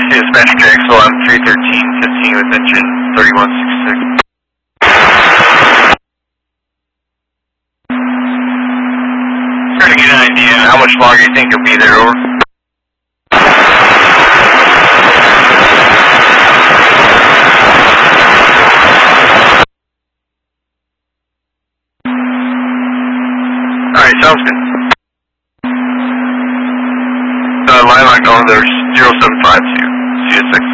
Dispatch Jacksonville, I'm 313, 15 with engine 3166. Trying to get an idea how much longer you think you'll be there, over. Alright, sounds good. Lilac, there's 0752, CSX.